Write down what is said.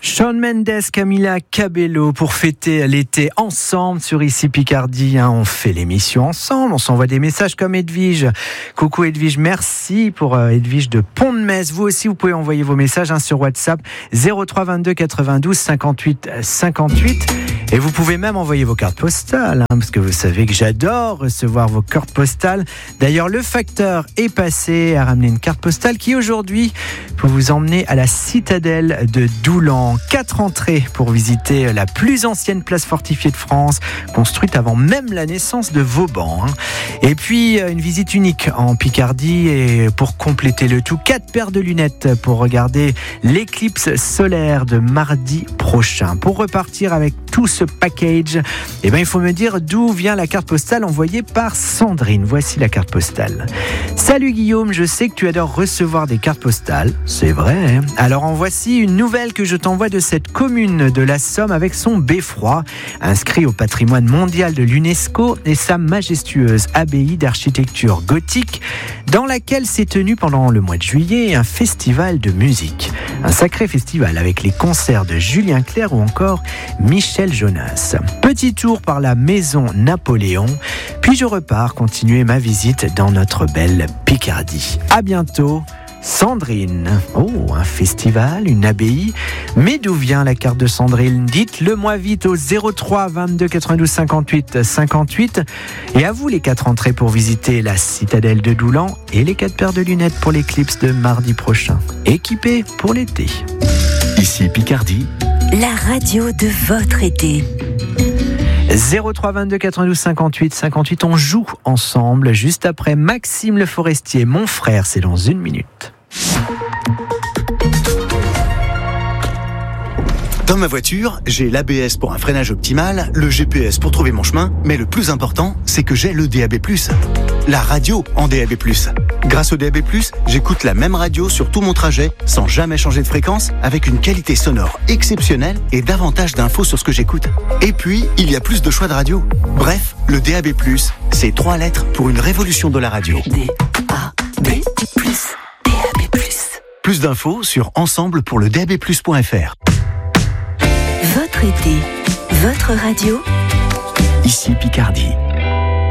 Shawn Mendes, Camila Cabello pour fêter l'été ensemble sur Ici Picardie. On fait l'émission ensemble, on s'envoie des messages comme Edwige. Coucou Edwige, merci pour Edwige de Pont-de-Metz. Vous aussi, vous pouvez envoyer vos messages sur WhatsApp 03 22 92 58 58. Et vous pouvez même envoyer vos cartes postales, parce que vous savez que j'adore recevoir vos cartes postales. D'ailleurs, le facteur est passé à ramener une carte postale qui aujourd'hui peut vous emmener à la citadelle de Doulan. 4 entrées pour visiter la plus ancienne place fortifiée de France, construite avant même la naissance de Vauban. Et puis, une visite unique en Picardie et pour compléter le tout, 4 paires de lunettes pour regarder l'éclipse solaire de mardi prochain. Pour repartir avec tout ce package, il faut me dire d'où vient la carte postale envoyée par Sandrine. Voici la carte postale. Salut Guillaume, je sais que tu adores recevoir des cartes postales. C'est vrai. Alors en voici une nouvelle que je t'envoie de cette commune de la Somme avec son beffroi, inscrit au patrimoine mondial de l'UNESCO et sa majestueuse abbaye d'architecture gothique dans laquelle s'est tenu pendant le mois de juillet un festival de musique. Un sacré festival avec les concerts de Julien Clerc ou encore Michel Jonas. Petit tour par la maison Napoléon, puis je repars continuer ma visite dans notre belle Picardie. À bientôt, Sandrine. Oh, un festival, une abbaye. Mais d'où vient la carte de Sandrine? Dites-le moi vite au 03 22 92 58 58. Et à vous les 4 entrées pour visiter la citadelle de Doulan et les 4 paires de lunettes pour l'éclipse de mardi prochain. Équipés pour l'été. Ici Picardie, la radio de votre été. 03 22 92 58 58, on joue ensemble juste après Maxime Le Forestier. Mon frère, c'est dans 1 minute. dans ma voiture, j'ai l'ABS pour un freinage optimal, le GPS pour trouver mon chemin, mais le plus important, c'est que j'ai le DAB+. La radio en DAB+. Grâce au DAB+, j'écoute la même radio sur tout mon trajet, sans jamais changer de fréquence, avec une qualité sonore exceptionnelle et davantage d'infos sur ce que j'écoute. Et puis, il y a plus de choix de radio. Bref, le DAB+, c'est 3 lettres pour une révolution de la radio. DAB+. Plus d'infos sur ensemblepourledab+.fr. Votre été, votre radio. Ici Picardie.